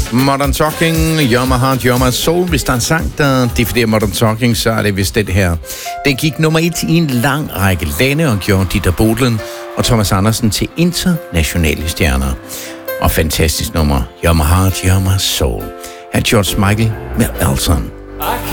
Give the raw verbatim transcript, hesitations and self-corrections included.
Modern Talking, You're My Heart, You're My Soul. Hvis der er en sang, der definerer Modern Talking, så er det vist den her. Den gik nummer et i en lang række lande og gjorde Dieter Bohlen og Thomas Andersen til internationale stjerner. Og fantastisk nummer, You're My Heart, You're My Soul. Her George Michael med Elton.